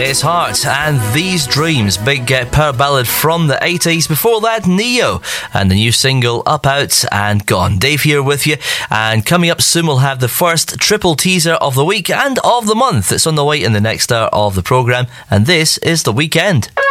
His Heart and These Dreams, big power ballad from the 80s. Before that, Neo and the new single Up, Out and Gone. Dave here with you, and coming up soon we'll have the first triple teaser of the week and of the month. It's on the way in the next hour of the programme, and this is The Weekend.